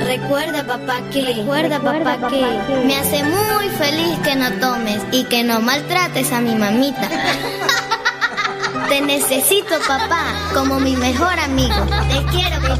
Recuerda papá que me hace muy feliz que no tomes y que no maltrates a mi mamita. Te necesito, papá, como mi mejor amigo. Te quiero, papá.